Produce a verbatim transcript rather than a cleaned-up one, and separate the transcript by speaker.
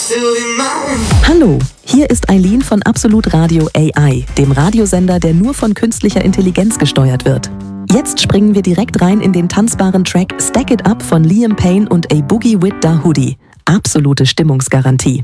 Speaker 1: Hallo, hier ist Eileen von Absolut Radio A I, dem Radiosender, der nur von künstlicher Intelligenz gesteuert wird. Jetzt springen wir direkt rein in den tanzbaren Track Stack It Up von Liam Payne und A Boogie with Da Hoodie. Absolute Stimmungsgarantie.